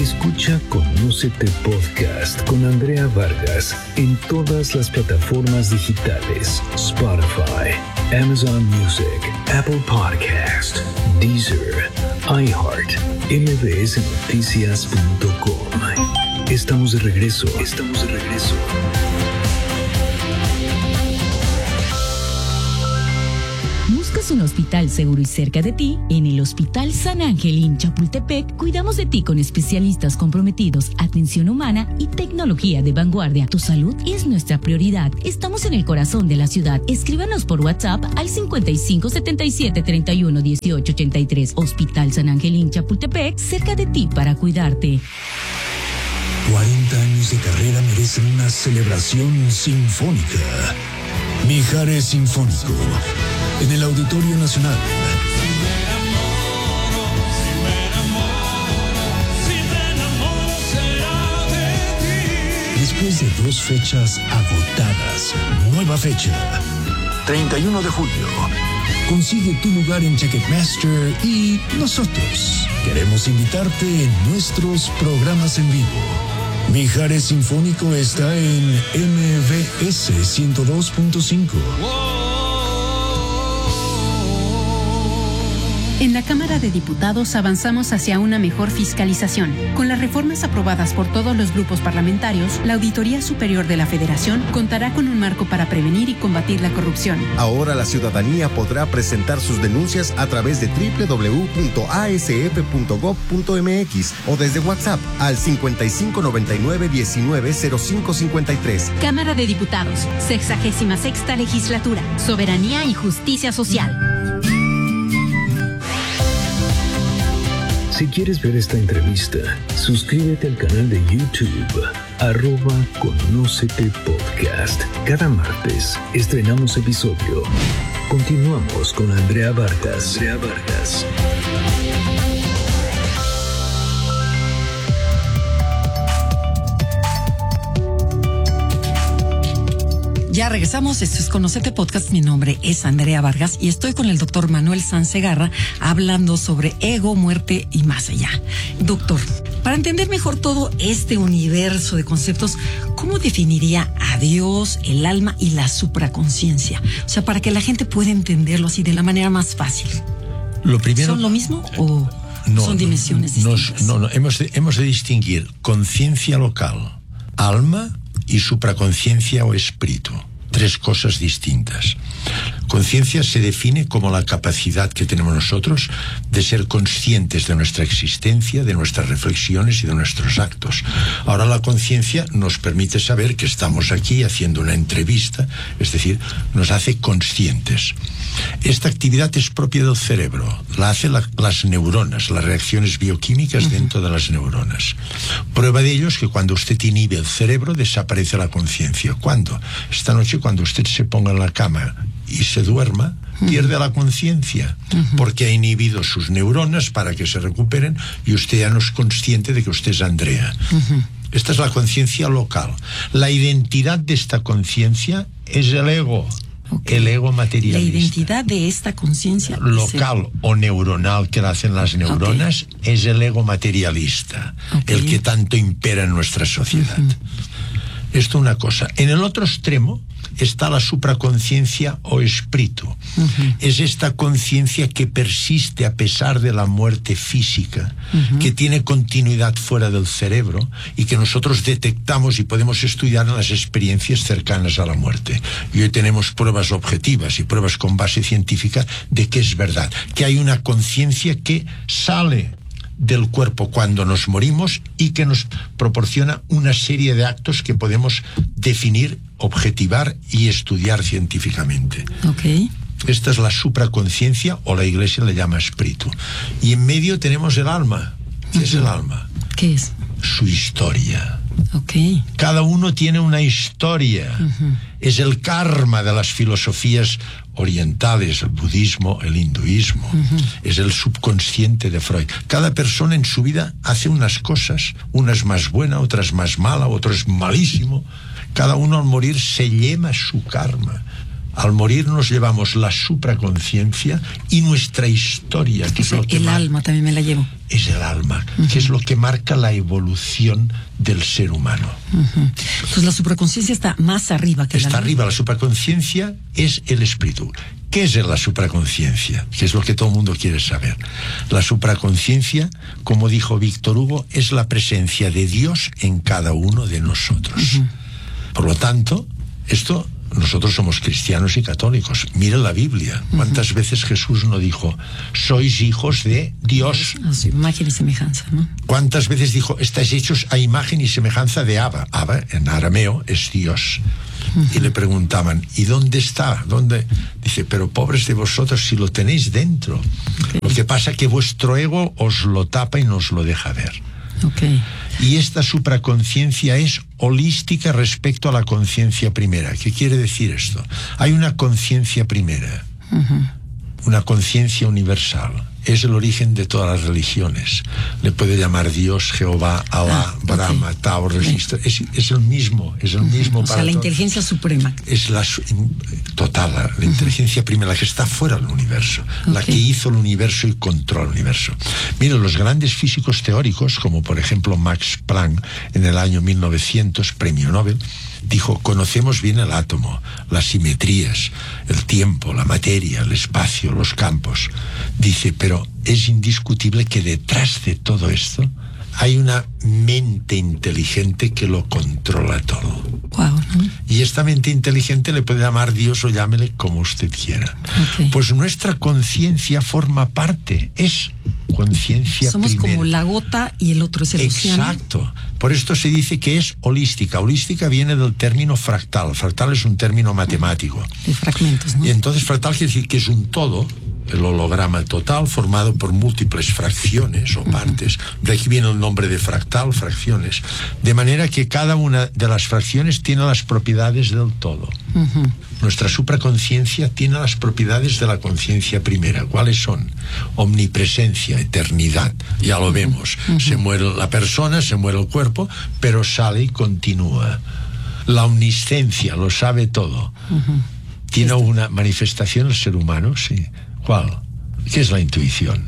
Escucha Conócete Podcast con Andrea Vargas en todas las plataformas digitales: Spotify, Amazon Music, Apple Podcast, Deezer, iHeart, mbsnoticias.com. Estamos de regreso. ¿Buscas un hospital seguro y cerca de ti? En el Hospital San Ángel en Chapultepec cuidamos de ti con especialistas comprometidos, atención humana y tecnología de vanguardia. Tu salud es nuestra prioridad. Estamos en el corazón de la ciudad. Escríbanos por WhatsApp al 55 77 31 18 83. Hospital San Ángel en Chapultepec, cerca de ti para cuidarte. 40 años de carrera merecen una celebración sinfónica. Mijares Sinfónico, en el Auditorio Nacional. Después de 2 fechas agotadas, nueva fecha, 31 de julio. Consigue tu lugar en Ticketmaster y nosotros queremos invitarte en nuestros programas en vivo. Mijares Sinfónico está en MBS 102.5. En la Cámara de Diputados avanzamos hacia una mejor fiscalización. Con las reformas aprobadas por todos los grupos parlamentarios, la Auditoría Superior de la Federación contará con un marco para prevenir y combatir la corrupción. Ahora la ciudadanía podrá presentar sus denuncias a través de www.asf.gov.mx o desde WhatsApp al 5599-190553. Cámara de Diputados, 66ª Legislatura, Soberanía y Justicia Social. Si quieres ver esta entrevista, suscríbete al canal de YouTube @Conócete Podcast. Cada martes estrenamos episodio. Continuamos con Andrea Vargas. Ya regresamos, esto es Conócete Podcast, mi nombre es Andrea Vargas y estoy con el doctor Manuel Sansegarra hablando sobre ego, muerte y más allá. Doctor, para entender mejor todo este universo de conceptos, ¿cómo definiría a Dios, el alma y la supraconciencia? O sea, para que la gente pueda entenderlo así de la manera más fácil. Lo primero, ¿son lo mismo o son dimensiones distintas? No, hemos de distinguir conciencia local, alma y supraconciencia o espíritu. 3 cosas distintas. Conciencia se define como la capacidad que tenemos nosotros de ser conscientes de nuestra existencia, de nuestras reflexiones y de nuestros actos. Ahora la conciencia nos permite saber que estamos aquí haciendo una entrevista, es decir, nos hace conscientes. Esta actividad es propia del cerebro, la hacen las neuronas, las reacciones bioquímicas dentro de las neuronas. Prueba de ello es que cuando usted inhibe el cerebro desaparece la conciencia. ¿Cuándo? Esta noche, cuando usted se ponga en la cama y se duerma, pierde la conciencia, porque ha inhibido sus neuronas para que se recuperen y usted ya no es consciente de que usted es Andrea. Esta es la conciencia local. La identidad de esta conciencia es el ego. Okay. El ego materialista. La identidad de esta conciencia local o neuronal que la hacen las neuronas es el ego materialista, el que tanto impera en nuestra sociedad. Esto una cosa. En el otro extremo está la supraconciencia o espíritu. Es esta conciencia que persiste a pesar de la muerte física, que tiene continuidad fuera del cerebro y que nosotros detectamos y podemos estudiar en las experiencias cercanas a la muerte. Y hoy tenemos pruebas objetivas y pruebas con base científica de que es verdad, que hay una conciencia que sale del cuerpo cuando nos morimos y que nos proporciona una serie de actos que podemos definir, objetivar y estudiar científicamente. Esta es la supraconciencia, o la Iglesia le llama espíritu. Y en medio tenemos el alma. ¿Qué es el alma? ¿Qué es? Su historia. Cada uno tiene una historia. Es el karma de las filosofías orientales, el budismo, el hinduismo. Es el subconsciente de Freud. Cada persona en su vida hace unas cosas, unas más buena, otras más mala, otras malísimo. Cada uno al morir se lleva su karma. Al morir nos llevamos la supraconciencia y nuestra historia, que es lo que el alma también me la llevo. Es el alma, que es lo que marca la evolución del ser humano. Entonces la supraconciencia está más arriba que está arriba. La supraconciencia es el espíritu. ¿Qué es la supraconciencia? Que es lo que todo el mundo quiere saber. La supraconciencia, como dijo Víctor Hugo, es la presencia de Dios en cada uno de nosotros. Por lo tanto, nosotros somos cristianos y católicos. Mire la Biblia. ¿Cuántas veces Jesús no dijo, sois hijos de Dios? A su imagen y semejanza, ¿no? ¿Cuántas veces dijo, estáis hechos a imagen y semejanza de Abba? Abba, en arameo, es Dios. Y le preguntaban, ¿y dónde está? ¿Dónde? Dice, pero pobres de vosotros si lo tenéis dentro. Lo que pasa es que vuestro ego os lo tapa y no os lo deja ver. Y esta supraconciencia es holística respecto a la conciencia primera. ¿Qué quiere decir esto? Hay una conciencia primera, una conciencia universal. Es el origen de todas las religiones. Le puede llamar Dios, Jehová, Alá, Brahma, Tao, Registro. Es el mismo, o sea, la inteligencia suprema. Es la inteligencia primera, la que está fuera del universo, la que hizo el universo y controla el universo. Miren, los grandes físicos teóricos, como por ejemplo Max Planck, en el año 1900, premio Nobel, dijo, conocemos bien el átomo, las simetrías, el tiempo, la materia, el espacio, los campos. Dice, pero es indiscutible que detrás de todo esto hay una mente inteligente que lo controla todo. Wow, ¿no? Y esta mente inteligente le puede llamar Dios o llámele como usted quiera. Pues nuestra conciencia forma parte, es conciencia Somos primera. como la gota y el otro es el océano. Exacto. Por esto se dice que es holística. Holística viene del término fractal. Fractal es un término matemático. De fragmentos, ¿no? Y entonces fractal quiere decir que es un todo, el holograma total, formado por múltiples fracciones o partes. De aquí viene el nombre de fractal, fracciones. De manera que cada una de las fracciones tiene las propiedades del todo. Nuestra supraconciencia tiene las propiedades de la conciencia primera. ¿Cuáles son? Omnipresencia, eternidad. Ya lo vemos. Se muere la persona, se muere el cuerpo, pero sale y continúa. La omniscencia, lo sabe todo. Tiene una manifestación el ser humano, sí. ¿Cuál? ¿Qué es la intuición?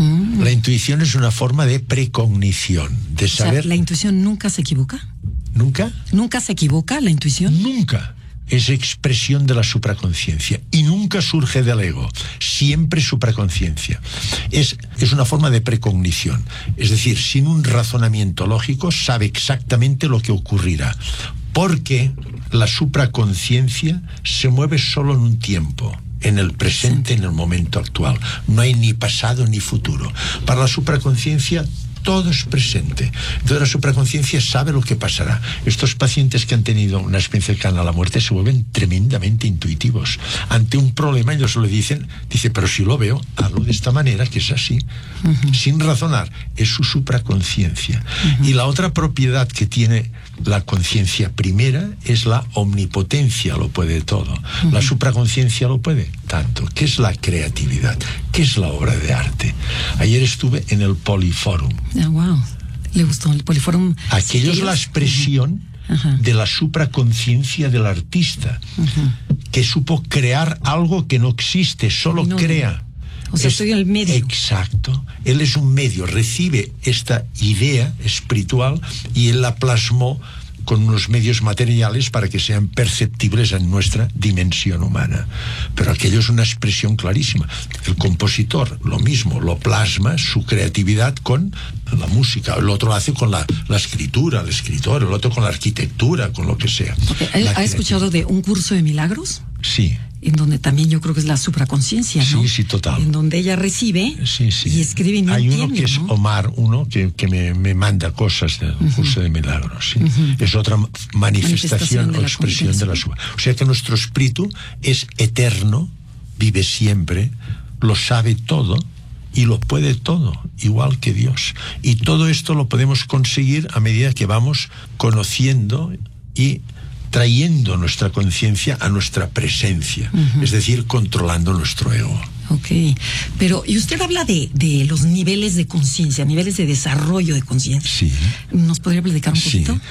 La intuición es una forma de precognición, de saber... O sea, ¿la intuición nunca se equivoca? ¿Nunca? ¿Nunca se equivoca la intuición? Nunca. Es expresión de la supraconciencia y nunca surge del ego, siempre supraconciencia. Es una forma de precognición, es decir, sin un razonamiento lógico sabe exactamente lo que ocurrirá, porque la supraconciencia se mueve solo en un tiempo, en el presente, en el momento actual. No hay ni pasado ni futuro. Para la supraconciencia todo es presente. Entonces la supraconciencia sabe lo que pasará. Estos pacientes que han tenido una experiencia cercana a la muerte se vuelven tremendamente intuitivos. Ante un problema ellos le dicen, pero si lo veo, hazlo de esta manera, que es así. Sin razonar. Es su supraconciencia. Y la otra propiedad que tiene la conciencia primera es la omnipotencia, lo puede todo. La supraconciencia lo puede tanto. ¿Qué es la creatividad? ¿Qué es la obra de arte? Ayer estuve en el Poliforum. Wow. ¿Le gustó el Poliforum? Aquello es la expresión de la supraconciencia del artista, que supo crear algo que no existe, solo crea. O sea, estoy en el medio. Exacto. Él es un medio, recibe esta idea espiritual y él la plasmó con unos medios materiales para que sean perceptibles en nuestra dimensión humana. Pero aquello es una expresión clarísima. El compositor, lo mismo, lo plasma, su creatividad con la música. El otro lo hace con la escritura, el escritor, el otro con la arquitectura, con lo que sea. ¿Ha escuchado de un curso de milagros? Sí. En donde también yo creo que es la supraconciencia, ¿no? Sí, total. En donde ella recibe y escribe y no entiende. Hay uno que es Omar, que me manda cosas del curso de milagros. ¿Sí? Es otra manifestación o expresión de la supraconciencia. O sea que nuestro espíritu es eterno, vive siempre, lo sabe todo y lo puede todo, igual que Dios. Y todo esto lo podemos conseguir a medida que vamos conociendo y trayendo nuestra conciencia a nuestra presencia, es decir, controlando nuestro ego. Ok, pero y usted habla de los niveles de conciencia, niveles de desarrollo de conciencia. Sí. ¿Nos podría platicar un poquito?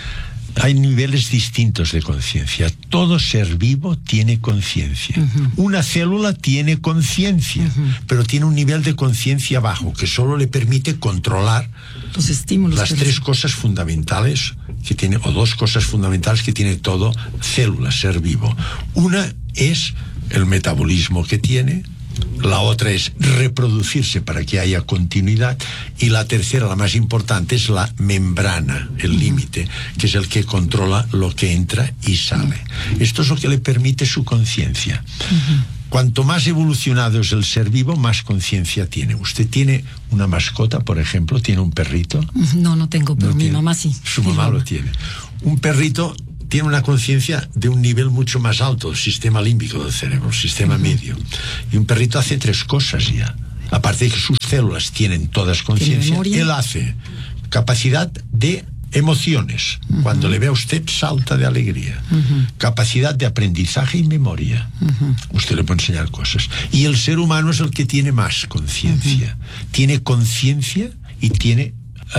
hay niveles distintos de conciencia. Todo ser vivo tiene conciencia. Una célula tiene conciencia, pero tiene un nivel de conciencia bajo que solo le permite controlar los estímulos, las tres cosas fundamentales que tiene, o dos cosas fundamentales que tiene todo célula, ser vivo. Una es el metabolismo que tiene, la otra es reproducirse para que haya continuidad, y la tercera, la más importante, es la membrana, el límite, que es el que controla lo que entra y sale. Esto es lo que le permite su conciencia. Cuanto más evolucionado es el ser vivo, más conciencia tiene. ¿Usted tiene una mascota, por ejemplo? ¿Tiene un perrito? No tengo, pero mi mamá sí. Su mamá lo tiene. Un perrito tiene una conciencia de un nivel mucho más alto, el sistema límbico del cerebro, el sistema medio. Y un perrito hace tres cosas ya. Aparte de que sus células tienen todas conciencia, él hace capacidad de emociones. Cuando le ve a usted, salta de alegría. Capacidad de aprendizaje y memoria. Usted le puede enseñar cosas. Y el ser humano es el que tiene más conciencia. Tiene conciencia y tiene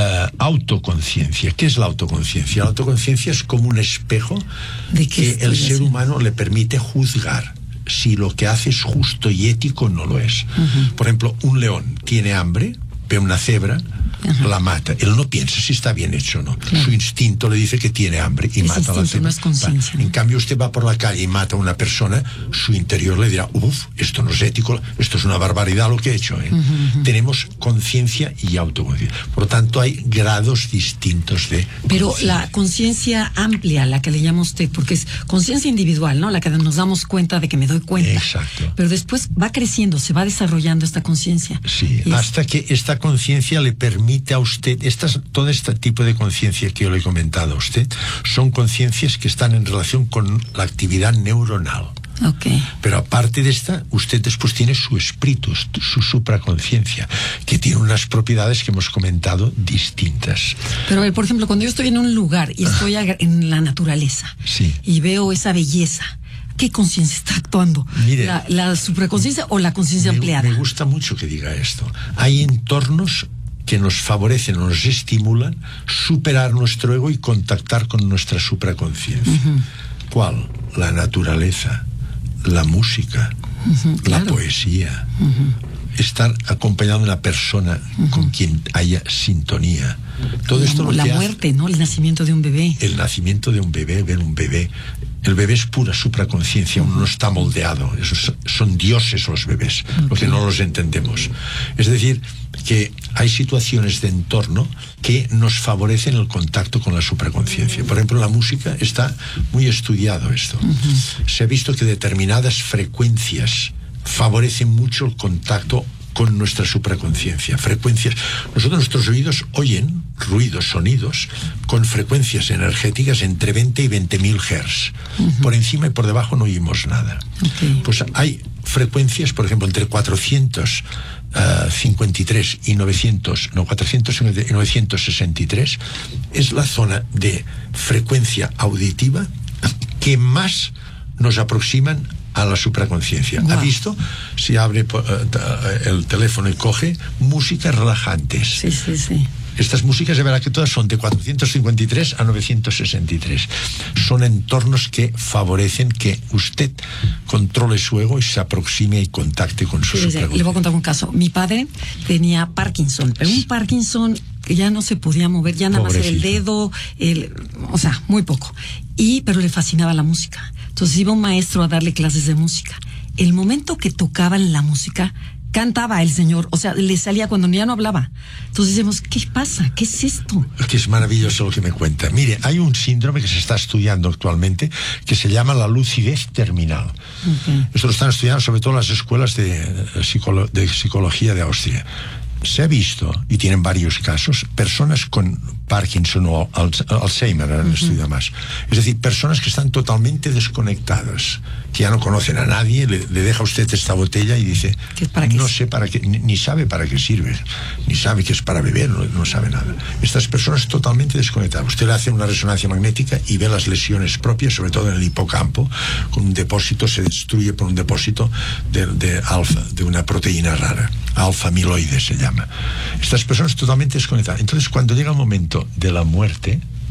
autoconciencia. ¿Qué es la autoconciencia? La autoconciencia es como un espejo que el ser humano le permite juzgar si lo que hace es justo y ético o no lo es. Por ejemplo, un león tiene hambre, ve una cebra, la mata. Él no piensa si está bien hecho o no. Su instinto le dice que tiene hambre y mata a la cebra. No es conciencia, ¿no? En cambio, usted va por la calle y mata a una persona, su interior le dirá, esto no es ético, esto es una barbaridad lo que he hecho. Tenemos conciencia y autoconciencia. Por lo tanto, hay grados distintos de Pero la conciencia amplia, la que le llama usted, porque es conciencia individual, ¿no? La que nos damos cuenta de que me doy cuenta. Exacto. Pero después va creciendo, se va desarrollando esta conciencia. Sí, hasta que esta conciencia le permite a usted, todo este tipo de conciencia que yo le he comentado a usted, son conciencias que están en relación con la actividad neuronal. Pero aparte de esta, usted después tiene su espíritu, su supraconciencia, que tiene unas propiedades que hemos comentado distintas. Pero, por ejemplo, cuando yo estoy en un lugar y estoy en la naturaleza y veo esa belleza, ¿qué conciencia está actuando? Mire, ¿La supraconciencia o la conciencia ampliada? Me gusta mucho que diga esto. Hay entornos que nos favorecen o nos estimulan superar nuestro ego y contactar con nuestra supraconciencia. ¿Cuál? La naturaleza, la música, la poesía, estar acompañado de una persona con quien haya sintonía. Todo esto la muerte, ¿no? El nacimiento de un bebé. El nacimiento de un bebé, ver un bebé. El bebé es pura supraconciencia, uno no está moldeado. Son dioses los bebés, lo que no los entendemos. Es decir, que hay situaciones de entorno que nos favorecen el contacto con la supraconciencia. Por ejemplo, la música está muy estudiado esto. Se ha visto que determinadas frecuencias favorecen mucho el contacto con nuestra supraconciencia. Frecuencias. Nuestros oídos oyen ruidos, sonidos, con frecuencias energéticas entre 20 y 20.000 Hz. Por encima y por debajo no oímos nada. Pues hay frecuencias, por ejemplo, entre 453 y 963, es la zona de frecuencia auditiva que más nos aproximan a la supraconciencia. ¿Ha visto? Si abre el teléfono y coge músicas relajantes. Sí. Estas músicas, de verdad que todas son de 453 a 963. Son entornos que favorecen que usted controle su ego y se aproxime y contacte con su supraconciencia. Le voy a contar un caso. Mi padre tenía Parkinson, pero un Parkinson que ya no se podía mover, ya nada más el dedo, o sea, muy poco. Pero le fascinaba la música. Entonces iba un maestro a darle clases de música. El momento que tocaban la música, cantaba el señor, o sea, le salía cuando ya no hablaba. Entonces decimos, ¿qué pasa? ¿Qué es esto? Que es maravilloso lo que me cuenta. Mire, hay un síndrome que se está estudiando actualmente que se llama la lucidez terminal. Esto lo están estudiando sobre todo las escuelas de psicología de Austria. Se ha visto, y tienen varios casos, personas con Parkinson o Alzheimer, en el estudio más. Es decir, personas que están totalmente desconectadas, que ya no conocen a nadie, le deja usted esta botella y dice, no sé para qué, ni sabe para qué sirve, ni sabe que es para beber, no sabe nada. Estas personas totalmente desconectadas. Usted le hace una resonancia magnética y ve las lesiones propias, sobre todo en el hipocampo, con un depósito, se destruye por un depósito de alfa, de una proteína rara, alfa amiloide se llama. Estas personas totalmente desconectadas. Entonces, cuando llega el momento de la muerte,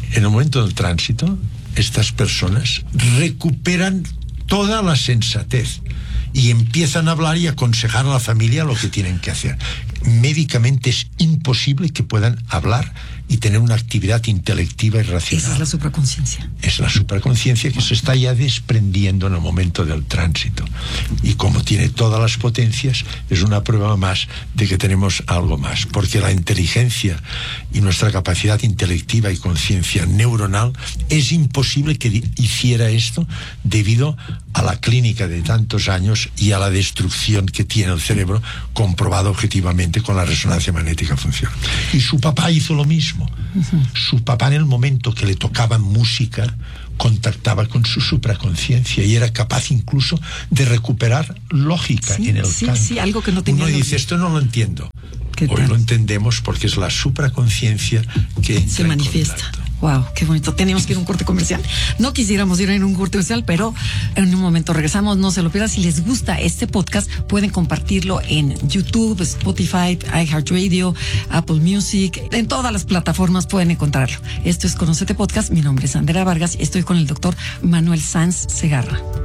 En el momento del tránsito, estas personas recuperan toda la sensatez y empiezan a hablar y a aconsejar a la familia lo que tienen que hacer. Médicamente es imposible que puedan hablar y tener una actividad intelectiva y racional. Esa es la supraconsciencia. Es la supraconsciencia que se está ya desprendiendo en el momento del tránsito. Y como tiene todas las potencias, es una prueba más de que tenemos algo más. Porque la inteligencia y nuestra capacidad intelectiva y conciencia neuronal es imposible que hiciera esto debido a la clínica de tantos años y a la destrucción que tiene el cerebro, comprobado objetivamente con la resonancia magnética funcional. Y su papá hizo lo mismo. Su papá, en el momento que le tocaba música, contactaba con su supraconsciencia y era capaz incluso de recuperar lógica en el canto. Sí, algo que no tenía. Uno dice, esto no lo entiendo. Hoy lo entendemos porque es la supraconsciencia que se manifiesta. Wow, qué bonito. Teníamos que ir a un corte comercial. No quisiéramos ir en un corte comercial, pero en un momento regresamos. No se lo pierdan. Si les gusta este podcast, pueden compartirlo en YouTube, Spotify, iHeartRadio, Apple Music. En todas las plataformas pueden encontrarlo. Esto es Conócete Podcast. Mi nombre es Andrea Vargas y estoy con el doctor Manuel Sanz Segarra.